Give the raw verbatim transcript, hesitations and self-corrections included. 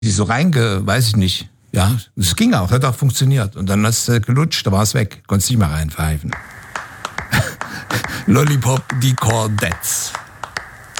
die so reinge, weiß ich nicht. Ja, das ging auch, hat auch funktioniert. Und dann hast du gelutscht, da war es weg. Konntest nicht mehr reinpfeifen. Lollipop, die Chordettes.